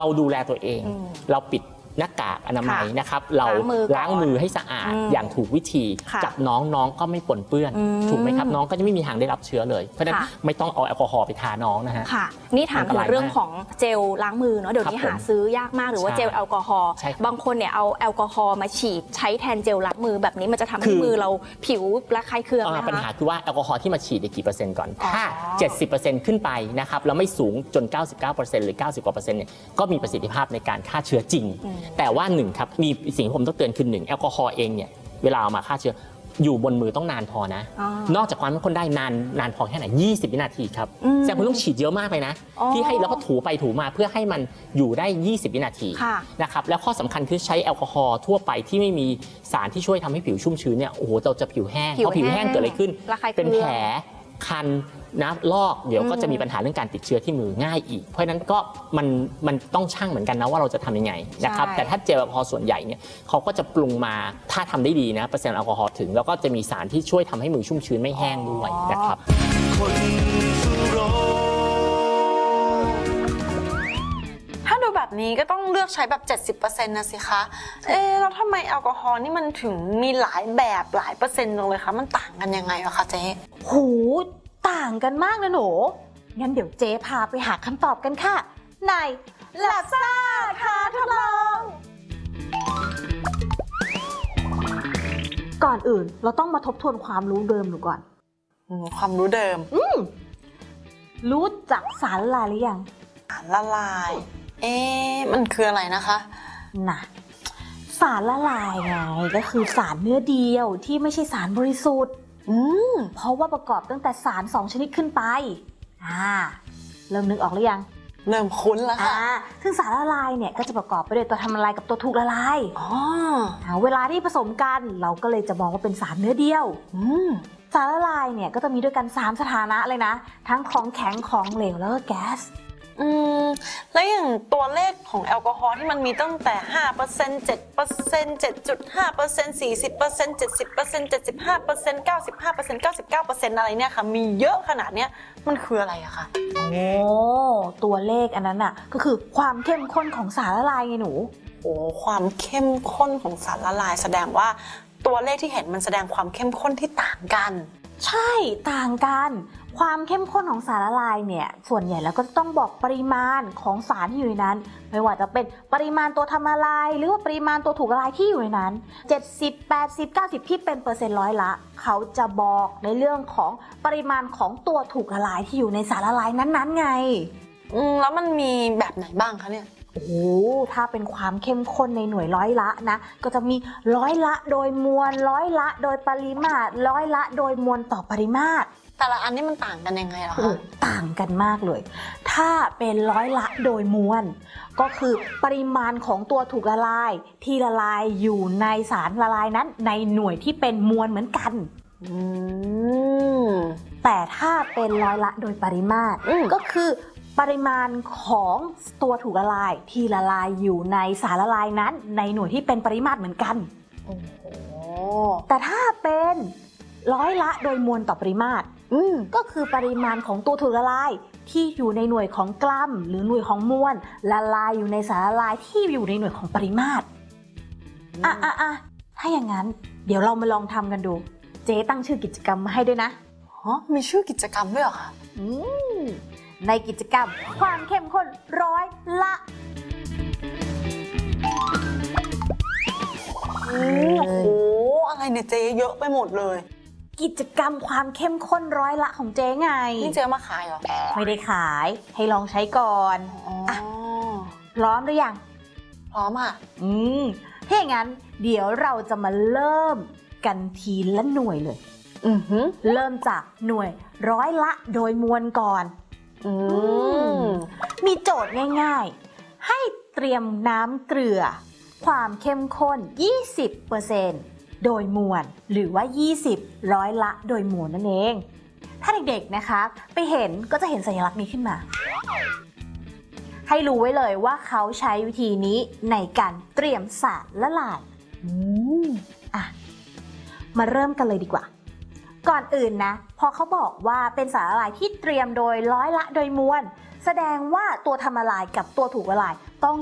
เราดูแลตัวเองเราปิดหน้ากากอนามัยนะครับเราล้างมือให้สะอาดอย่างถูกวิธีจับน้องก็ไม่ปนเปื้อนถูกไหมครับน้องก็จะไม่มีทางได้รับเชื้อเลยเพราะฉะนั้นไม่ต้องเอาแอลกอฮอล์ไปทาน้องนะฮะค่ะนี่ถามถึงเรื่องของเจลล้างมือเนาะเดี๋ยวนี้หาซื้อยากมากหรือว่าเจลแอลกอฮอล์บางคนเนี่ยเอาแอลกอฮอล์มาฉีดใช้แทนเจลล้างมือแบบนี้มันจะทำให้มือเราผิวระคายเคืองไหมคะปัญหาคือว่าแอลกอฮอล์ที่มาฉีดกี่เปอร์เซ็นต์ก่อนถ้า 70% ขึ้นไปนะครับแล้วไม่สูงจน 99% หรือ 90 กว่าเปอร์เซ็นต์เนี่ยก็มีประสิทธิภาพในการฆ่าเชื้อจริงแต่ว่า1ครับมีสิ่งที่ผมต้องเตือนคือ1แอลกอฮอล์เองเนี่ยเวลาเอามาฆ่าเชื้ออยู่บนมือต้องนานพอนะนอกจากความเข้มข้นได้นานพอแค่ไหน20 วินาทีครับแสดงคุณต้องฉีดเยอะมากเลยนะที่ให้แล้วก็ถูไปถูมาเพื่อให้มันอยู่ได้20 วินาทีนะครับแล้วข้อสำคัญคือใช้แอลกอฮอล์ทั่วไปที่ไม่มีสารที่ช่วยทำให้ผิวชุ่มชื้นเนี่ยโอ้โหเราจะผิวแห้งพอผิวแห้งเกิดอะไรขึ้นเป็นแผลคันนะลอกเดี๋ยวก็จะมีปัญหาเรื่องการติดเชื้อที่มือง่ายอีกเพราะฉะนั้นก็มันต้องชั่งเหมือนกันนะว่าเราจะทำยังไงนะครับแต่ถ้าเจลแอลกอฮอล์ส่วนใหญ่เนี่ยเขาก็จะปรุงมาถ้าทำได้ดีนะเปอร์เซ็นต์แอลกอฮอล์ถึงแล้วก็จะมีสารที่ช่วยทำให้มือชุ่มชื้นไม่แห้งด้วยนะครับถ้าดูแบบนี้ก็ต้องเลือกใช้แบบ 70% นะสิคะแล้วทำไมแอลกอฮอล์นี่มันถึงมีหลายแบบหลายเปอร์เซ็นต์เลยคะมันต่างกันยังไงอะคะเจ๊หูต่างกันมากนะหนูงั้นเดี๋ยวเจ๊พาไปหาคำตอบกันค่ะในลักซ่าท้าทดลองก่อนอื่นเราต้องมาทบทวนความรู้เดิมหนูก่อนความรู้เดิมรู้จักสารละลายหรือยังสารละลายมันคืออะไรนะคะน่ะสารละลายไงก็คือสารเนื้อเดียวที่ไม่ใช่สารบริสุทธิ์เพราะว่าประกอบตั้งแต่สาร2 ชนิดขึ้นไปเริ่มนึกออกหรือยังเริ่มคุ้นแล้วค่ะซึ่งสารละลายเนี่ยก็จะประกอบไปด้วยตัวทำละลายกับตัวถูกละลายเวลาที่ผสมกันเราก็เลยจะมองว่าเป็นสารเนื้อเดียวสารละลายเนี่ยก็จะมีด้วยกัน3 สถานะเลยนะทั้งของแข็งของเหลวแล้วก็แก๊สแล้วอย่างตัวเลขของแอลกอฮอล์ที่มันมีตั้งแต่ 5% 7% 7.5% 40% 70% 75% 95% 99% อะไรเนี่ยค่ะมีเยอะขนาดเนี้ยมันคืออะไรอะคะตัวเลขอันนั้นอะก็คือความเข้มข้นของสารละลายไงหนูความเข้มข้นของสารละลายแสดงว่าตัวเลขที่เห็นมันแสดงความเข้มข้นที่ต่างกันใช่ต่างกันความเข้มข้นของสารละลายเนี่ยส่วนใหญ่แล้วก็ต้องบอกปริมาณของสารที่อยู่ในนั้นไม่ว่าจะเป็นปริมาณตัวทำละลายหรือว่าปริมาณตัวถูกละลายที่อยู่ในนั้น70 80 90ที่เป็นเปอร์เซ็นต์ร้อยละเขาจะบอกในเรื่องของปริมาณของตัวถูกละลายที่อยู่ในสารละลายนั้นๆไงแล้วมันมีแบบไหนบ้างคะเนี่ยถ้าเป็นความเข้มข้นในหน่วยร้อยละนะก็จะมีร้อยละโดยมวลร้อยละโดยปริมาตรร้อยละโดยมวลต่อปริมาตรแต่ละอันนี้มันต่างกันยังไงล่ะคะต่างกันมากเลยถ้าเป็นร้อยละโดยมวลก็คือปริมาณของตัวถูกละลายที่ละลายอยู่ในสารละลายนั้นในหน่วยที่เป็นมวลเหมือนกันแต่ถ้าเป็นร้อยละโดยปริมาตรก็คือปริมาณของตัวถูกละลายที่ละลายอยู่ในสารละลายนั้นในหน่วยที่เป็นปริมาตรเหมือนกันแต่ถ้าเป็นร้อยละโดยมวลต่อปริมาตรก็คือปริมาณของตัวถูกละลายที่อยู่ในหน่วยของกรัมหรือหน่วยของมวลละลายอยู่ในสารละลายที่อยู่ในหน่วยของปริมาตรถ้าอย่างนั้นเดี๋ยวเรามาลองทำกันดูเจ๊ตั้งชื่อกิจกรรมมาให้ด้วยนะมีชื่อกิจกรรมด้วยเหรอคะในกิจกรรมความเข้มข้นร้อยละอะไรเนี่ยเจ๊เยอะไปหมดเลยกิจกรรมความเข้มข้นร้อยละของเจ๊ไงนี่เจ๊มาขายเหรอไม่ได้ขายให้ลองใช้ก่อนพร้อมหรือยังพร้อมอ่ะถ้าอย่างนั้นเดี๋ยวเราจะมาเริ่มกันทีละหน่วยเลยเริ่มจากหน่วยร้อยละโดยมวลก่อนมีโจทย์ง่ายๆให้เตรียมน้ำเกลือความเข้มข้น 20% โดยมวลหรือว่า20ร้อยละโดยมวลนั่นเองถ้าเด็กๆนะคะไปเห็นก็จะเห็นสัญลักษณ์นี้ขึ้นมาให้รู้ไว้เลยว่าเขาใช้วิธีนี้ในการเตรียมสารละลายมาเริ่มกันเลยดีกว่าก่อนอื่นนะพอเขาบอกว่าเป็นสารละลายที่เตรียมโดยร้อยละโดยมวลแสดงว่าตัวทำละลายกับตัวถูกละลายต้อง